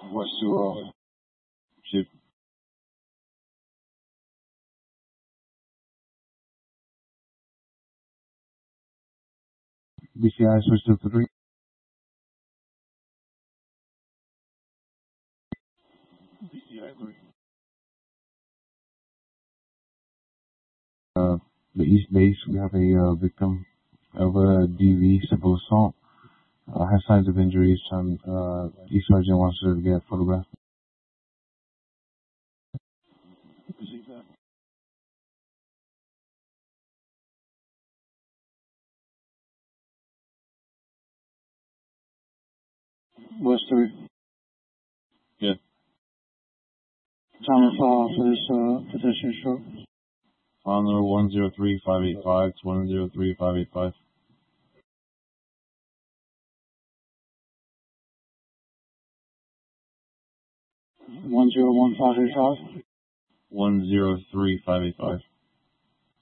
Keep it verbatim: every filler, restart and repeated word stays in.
West two oh. Shoot. B C I switch to three. B C I three. Uh, the East Base, we have a uh, victim of a D V, simple assault. Uh, has signs of injuries. Um, uh, East Sergeant wants her to get photographed. West three. Yeah. Time of file for this uh, pedestrian stroke. File number one zero three five eight five to one zero three five eight five. one zero one five eight five. one zero three five eight five.